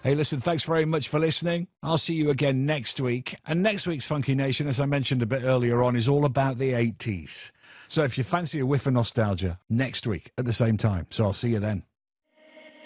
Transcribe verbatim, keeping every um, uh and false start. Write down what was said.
Hey, listen, thanks very much for listening. I'll see you again next week. And next week's Funky Nation, as I mentioned a bit earlier on, is all about the eighties. So if you fancy a whiff of nostalgia, next week at the same time. So I'll see you then.